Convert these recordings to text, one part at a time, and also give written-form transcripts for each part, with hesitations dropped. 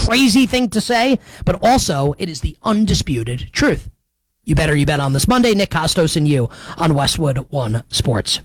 crazy thing to say, but also it is the undisputed truth. You bet on this Monday. Nick Costos and you on Westwood One Sports.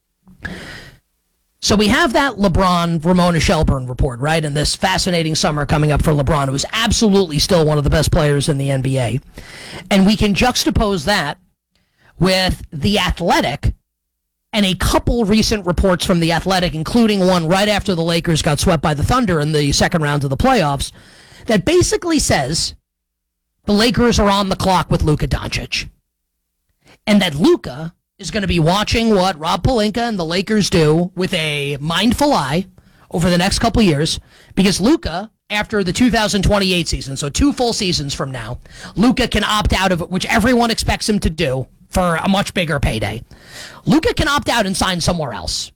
So we have that LeBron, Ramona Shelburne report, right? And this fascinating summer coming up for LeBron, who is absolutely still one of the best players in the NBA. And we can juxtapose that with The Athletic and a couple recent reports from The Athletic, including one right after the Lakers got swept by the Thunder in the second round of the playoffs, that basically says the Lakers are on the clock with Luka Doncic. And that Luka is going to be watching what Rob Pelinka and the Lakers do with a mindful eye over the next couple years, because Luka, after the 2028 season, so 2 full seasons from now, Luka can opt out of it, which everyone expects him to do for a much bigger payday. Luka can opt out and sign somewhere else.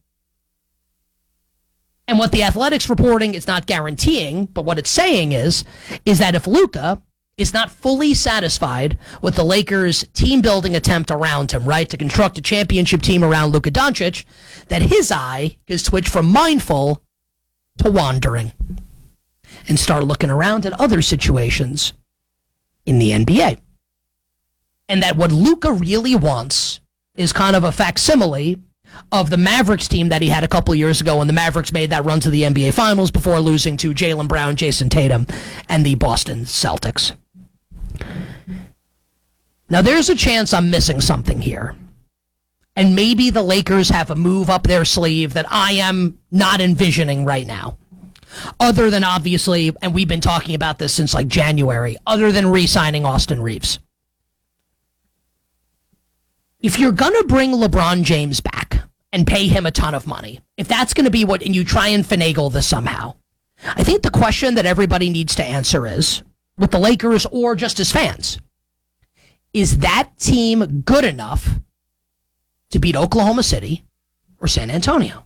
And what the Athletic's reporting is not guaranteeing, but what it's saying is that if Luka is not fully satisfied with the Lakers' team-building attempt around him, right, to construct a championship team around Luka Doncic, that his eye is switched from mindful to wandering and start looking around at other situations in the NBA. And that what Luka really wants is kind of a facsimile of the Mavericks team that he had a couple years ago when the Mavericks made that run to the NBA Finals before losing to Jaylen Brown, Jason Tatum, and the Boston Celtics. Now, there's a chance I'm missing something here. And maybe the Lakers have a move up their sleeve that I am not envisioning right now. Other than, obviously, and we've been talking about this since like January, other than re-signing Austin Reeves. If you're going to bring LeBron James back and pay him a ton of money, if that's going to be what, and you try and finagle this somehow, I think the question that everybody needs to answer is, with the Lakers or just as fans, is that team good enough to beat Oklahoma City or San Antonio?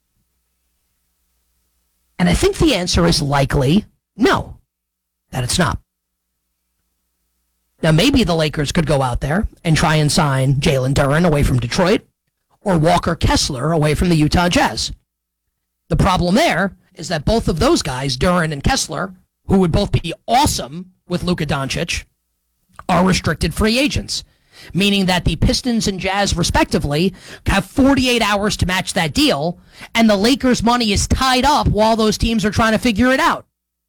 And I think the answer is likely no, that it's not. Now, maybe the Lakers could go out there and try and sign Jalen Duren away from Detroit or Walker Kessler away from the Utah Jazz. The problem there is that both of those guys, Duren and Kessler, who would both be awesome with Luka Doncic, are restricted free agents, meaning that the Pistons and Jazz, respectively, have 48 hours to match that deal, and the Lakers' money is tied up while those teams are trying to figure it out.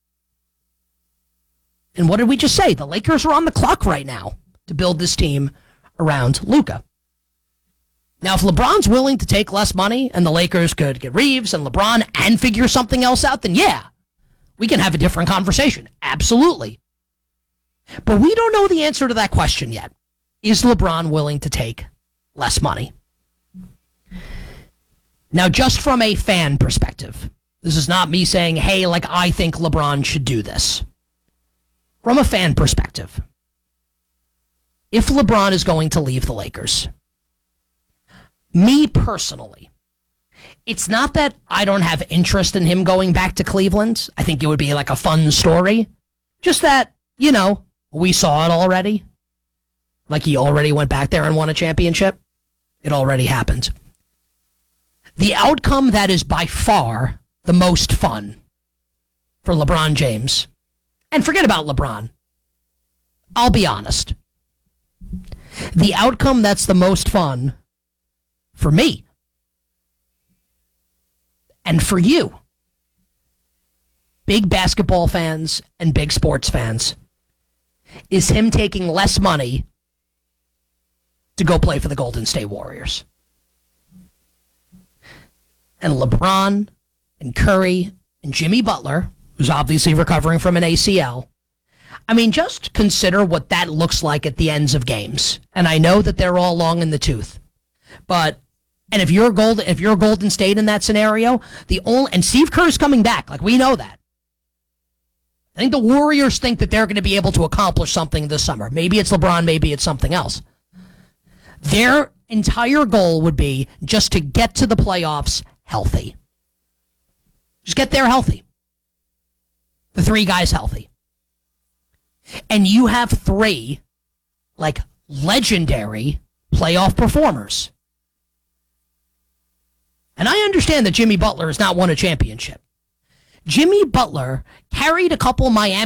And what did we just say? The Lakers are on the clock right now to build this team around Luka. Now, if LeBron's willing to take less money and the Lakers could get Reeves and LeBron and figure something else out, then yeah, we can have a different conversation. Absolutely. But we don't know the answer to that question yet. Is LeBron willing to take less money? Now, just from a fan perspective, this is not me saying, hey, like I think LeBron should do this. From a fan perspective, if LeBron is going to leave the Lakers, me personally, it's not that I don't have interest in him going back to Cleveland. I think it would be like a fun story. Just that, you know, we saw it already. Like he already went back there and won a championship. It already happened. The outcome that is by far the most fun for LeBron James, and forget about LeBron, I'll be honest. The outcome that's the most fun for me and for you, big basketball fans and big sports fans, is him taking less money to go play for the Golden State Warriors. And LeBron and Curry and Jimmy Butler, who's obviously recovering from an ACL, I mean, just consider what that looks like at the ends of games. And I know that they're all long in the tooth. But, and if you're Golden State in that scenario, and Steve Kerr's coming back, like we know that. I think the Warriors think that they're going to be able to accomplish something this summer. Maybe it's LeBron, maybe it's something else. Their entire goal would be just to get to the playoffs healthy. Just get there healthy. The 3 guys healthy. And you have 3, like, legendary playoff performers. And I understand that Jimmy Butler has not won a championship. Jimmy Butler carried a couple Miami